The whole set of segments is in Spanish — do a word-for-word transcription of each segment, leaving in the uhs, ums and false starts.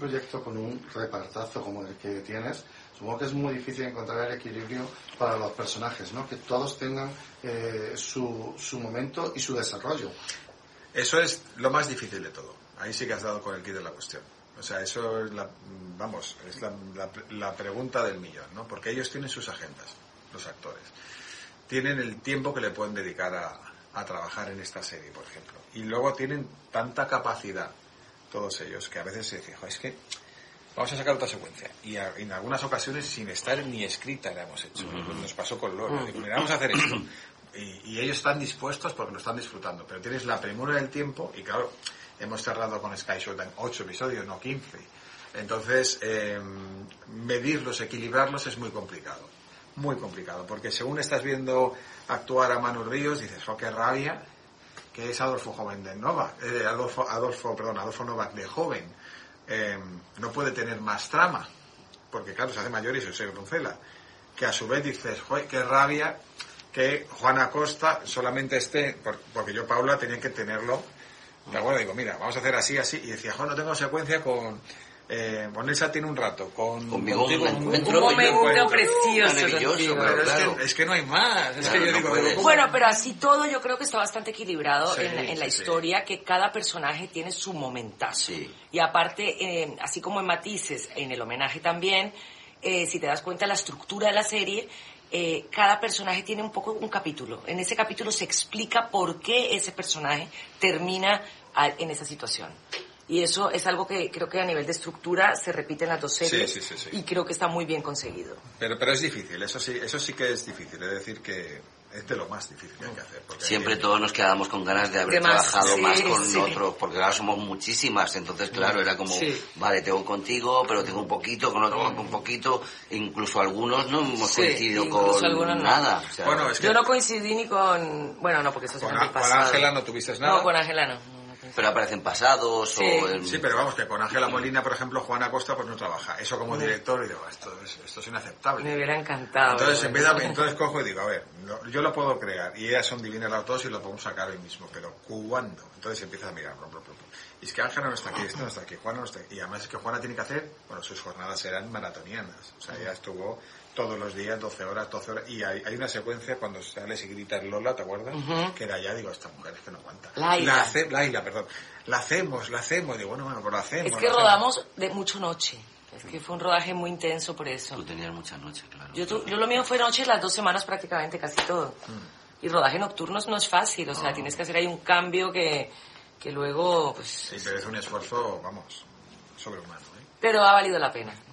proyecto con un repartazo como el que tienes, supongo que es muy difícil encontrar el equilibrio para los personajes, ¿no? Que todos tengan eh, su, su momento y su desarrollo. Eso es lo más difícil de todo. Ahí sí que has dado con el quid de la cuestión. O sea, eso es la, vamos, es la, la, la pregunta del millón, ¿no? Porque ellos tienen sus agendas, los actores. Tienen el tiempo que le pueden dedicar a, a trabajar en esta serie, por ejemplo. Y luego tienen tanta capacidad, todos ellos, que a veces se dice, es que vamos a sacar otra secuencia. Y a, en algunas ocasiones, sin estar ni escrita, la hemos hecho. Uh-huh. Nos pasó con Loro. Digo, mira, vamos a hacer esto. Y, y ellos están dispuestos porque lo están disfrutando. Pero tienes la premura del tiempo y, claro, hemos cerrado con Sky Showtime ocho episodios, no quince. Entonces, eh, medirlos, equilibrarlos es muy complicado. Muy complicado. Porque según estás viendo actuar a Manu Ríos, dices, oh, qué rabia, que es Adolfo Joven de Nova, eh, Adolfo, Adolfo, perdón, Adolfo Novak de joven, eh, no puede tener más trama, porque claro, se hace mayor y se se Bruncela, que a su vez dices, joder, qué rabia que Juana Costa solamente esté, porque yo, Paula, tenía que tenerlo, de acuerdo, digo, mira, vamos a hacer así, así, y decía, joder, no tengo secuencia con... Eh, con Elsa tiene un rato, con conmigo contigo, un, un, un momento precioso, maravilloso, pero claro. es, que, es que no hay más, es claro, que yo no digo, puedes. ¿cómo? Bueno, pero así todo yo creo que está bastante equilibrado Sí, en, en la sí, historia, sí. que cada personaje tiene su momentazo. Sí. Y aparte, eh, así como en matices, en el homenaje también, eh, si te das cuenta la estructura de la serie, eh, cada personaje tiene un poco un capítulo. En ese capítulo se explica por qué ese personaje termina a, en esa situación. Y eso es algo que creo que a nivel de estructura se repite en las dos series, Sí, sí, sí, sí. y creo que está muy bien conseguido. Pero, pero es difícil, eso sí, eso sí que es difícil, es decir, que es de lo más difícil que hay que hacer. Porque Siempre hay... todos nos quedamos con ganas de haber De más, trabajado sí, más con sí. otros, porque ahora somos muchísimas, entonces claro, era como, Sí. vale, tengo contigo, pero tengo un poquito, con otro un poquito, incluso algunos no hemos Sí, coincidido incluso con algunos no. nada. O sea, Bueno, es que- Yo no coincidí ni con... Bueno, no, porque eso es Con, el a- con pasado. Ángela no tuviste nada. No, con Ángela no. pero aparecen pasados Sí. o... en- Sí, pero vamos, que con Ángela Molina, por ejemplo, Juana Costa, pues no trabaja. Eso como No. director, y digo, esto es, esto es inaceptable. Me hubiera encantado. Entonces, en vez ¿verdad? de, entonces cojo y digo, a ver, no, yo lo puedo crear, y ellas son divinas las dos y lo podemos sacar hoy mismo, pero ¿cuándo? Entonces empieza a mirar, bla, bla, bla, bla. Y es que Ángela no está aquí, esto no está aquí, Juana no está aquí. Y además es que Juana tiene que hacer, bueno, sus jornadas serán maratonianas. O sea, ella estuvo todos los días, doce horas, doce horas, y hay, hay una secuencia cuando sales y gritas Lola, ¿te acuerdas? Ujú. Que era ya, digo, esta mujer es que no aguanta. Laila. La hace, Laila, perdón. La hacemos, la hacemos, digo, bueno, bueno, pues la hacemos. Es que la hacemos. rodamos de mucho noche. Es que fue un rodaje muy intenso por eso. Tú tenías muchas noches, claro. Yo, tu- yo lo mío fue noche las dos semanas prácticamente, casi todo. Y rodaje nocturnos no es fácil, o sea, No. tienes que hacer ahí un cambio que, que luego, pues... Sí, pero es un esfuerzo, vamos, sobrehumano, ¿eh? Pero ha valido la pena.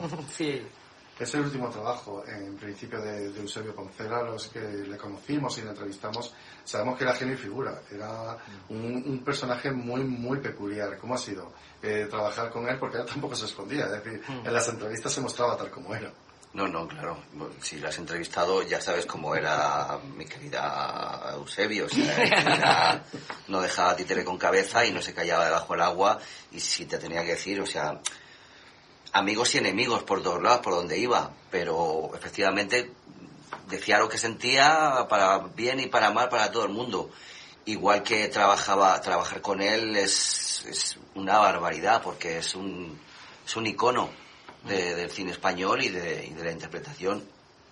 Sí. Es el último trabajo, en principio, de, de Eusebio Poncela. Los que le conocimos y le entrevistamos sabemos que era genio y figura. Era un, un personaje muy, muy peculiar. ¿Cómo ha sido eh, trabajar con él? Porque él tampoco se escondía. Es decir, en las entrevistas se mostraba tal como era. No, no, claro. Si la has entrevistado ya sabes cómo era mi querida Eusebio. O sea, era- no dejaba títere con cabeza y no se callaba debajo del agua. Y si te tenía que decir, o sea, amigos y enemigos por todos lados, por donde iba. Pero efectivamente decía lo que sentía para bien y para mal para todo el mundo. Igual que trabajaba, trabajar con él es, es una barbaridad porque es un, es un icono de, del cine español y de, y de la interpretación.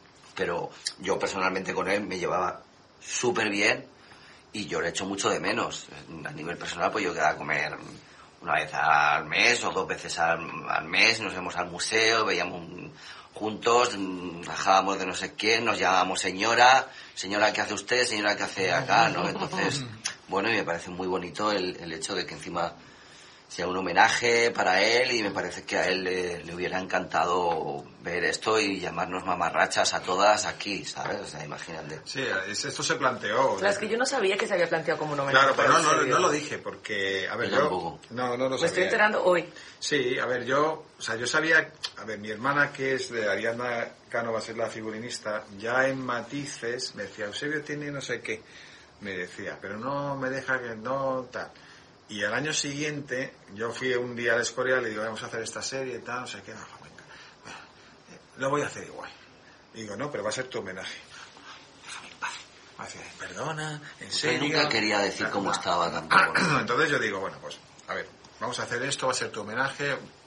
Pero yo personalmente con él me llevaba súper bien y yo le echo mucho de menos. A nivel personal, pues yo quedaba a comer una vez al mes o dos veces al, al mes, nos íbamos al museo, veíamos un- juntos, mm, bajábamos de no sé quién, nos llamábamos señora, señora, ¿qué hace usted? Señora, ¿qué hace acá? ¿No? Entonces, bueno, y me parece muy bonito el, el hecho de que encima sea un homenaje para él y me parece que a él le, le hubiera encantado ver esto y llamarnos mamarrachas a todas aquí, ¿sabes? O sea, imagínate. Sí, es- esto se planteó. Claro, es que yo no sabía que se había planteado como un homenaje. Claro, pero no, no, Eusebio. no lo dije porque, a ver, Yo yo... tampoco. No, no lo Me estoy sabía. enterando hoy. Sí, a ver, yo, o sea, yo sabía, a ver, mi hermana que es de Ariadna Cano, va a ser la figurinista, ya en matices me decía, Eusebio tiene no sé qué, me decía, pero no me deja que no, tal. Y al año siguiente, yo fui un día al Escorial y le digo, vamos a hacer esta serie y tal, no sé qué, no, venga, bueno, eh, lo voy a hacer igual. Y digo, no, pero va a ser tu homenaje. Déjame en paz. Me decía, perdona, en Yo serio. nunca quería decir cómo estaba tampoco, ¿no? Entonces yo digo, bueno, pues, a ver, vamos a hacer esto, va a ser tu homenaje,